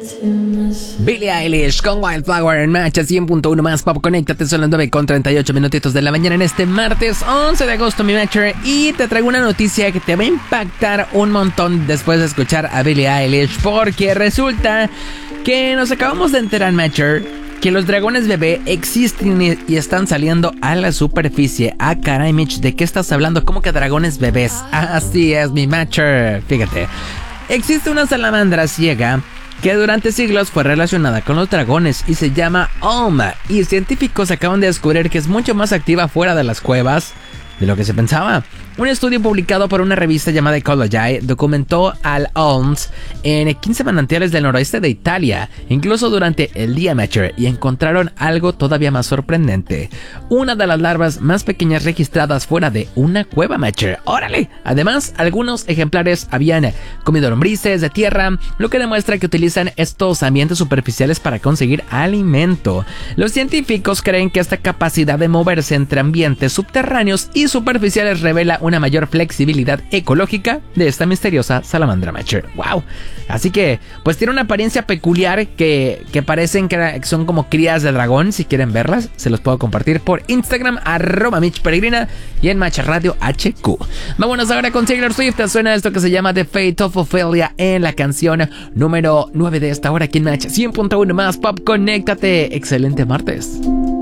Billie Eilish con Wildflower en Match 100.1 más pop. Conéctate, son las 9:38 minutitos de la mañana en este martes 11 de agosto, mi Matcher. Y te traigo una noticia que te va a impactar un montón después de escuchar a Billie Eilish, porque resulta que nos acabamos de enterar, Matcher, que los dragones bebé existen y están saliendo a la superficie. Ah, caray, Mitch, ¿de qué estás hablando? ¿Cómo que dragones bebés? Así es, mi Matcher. Fíjate, existe una salamandra ciega que durante siglos fue relacionada con los dragones y se llama Alma, y científicos acaban de descubrir que es mucho más activa fuera de las cuevas de lo que se pensaba. Un estudio publicado por una revista llamada Ecology documentó al Alms en 15 manantiales del noroeste de Italia, incluso durante el día, Matcher, y encontraron algo todavía más sorprendente: una de las larvas más pequeñas registradas fuera de una cueva, Matcher. ¡Órale! Además, algunos ejemplares habían comido lombrices de tierra, lo que demuestra que utilizan estos ambientes superficiales para conseguir alimento. Los científicos creen que esta capacidad de moverse entre ambientes subterráneos y superficiales revela una mayor flexibilidad ecológica de esta misteriosa salamandra, Matcher. ¡Wow! Así que, pues tiene una apariencia peculiar que parecen que son como crías de dragón. Si quieren verlas, se los puedo compartir por Instagram, @MitchPeregrina, y en Match Radio HQ. Vámonos ahora con Taylor Swift. Suena esto que se llama The Fate of Ophelia en la canción número 9 de esta hora aquí en Match 100.1 más pop. Conéctate. Excelente martes.